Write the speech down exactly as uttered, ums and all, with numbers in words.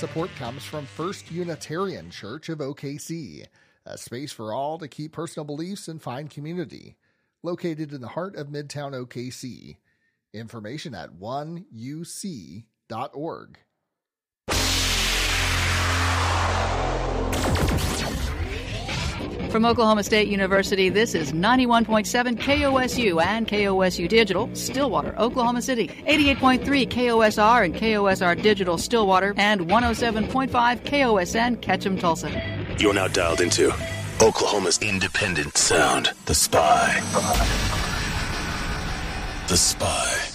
support comes from First Unitarian Church of O K C, a space for all to keep personal beliefs and find community. Located in the heart of Midtown O K C. Information at one U C dot org. From Oklahoma State University, this is ninety-one point seven K O S U and K O S U Digital, Stillwater, Oklahoma City. eighty-eight point three K O S R and K O S R Digital, Stillwater, and one oh seven point five K O S N, Ketchum, Tulsa. You're now dialed into Oklahoma's independent sound, The Spy. The Spy.